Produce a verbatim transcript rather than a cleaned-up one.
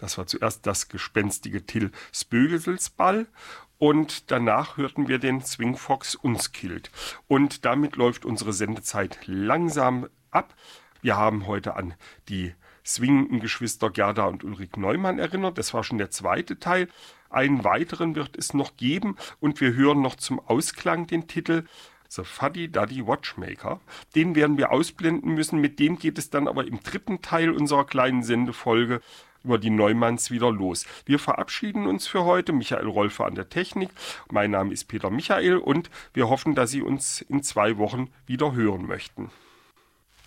Das war zuerst das gespenstige Till Spögelsball. Und danach hörten wir den Swing Fox Unskilled. Und damit läuft unsere Sendezeit langsam ab. Wir haben heute an die swingenden Geschwister Gerda und Ulrich Neumann erinnert. Das war schon der zweite Teil. Einen weiteren wird es noch geben. Und wir hören noch zum Ausklang den Titel The Fuddy Duddy Watchmaker. Den werden wir ausblenden müssen. Mit dem geht es dann aber im dritten Teil unserer kleinen Sendefolge über die Neumanns wieder los. Wir verabschieden uns für heute. Michael Rolfe an der Technik. Mein Name ist Peter Michael und wir hoffen, dass Sie uns in zwei Wochen wieder hören möchten.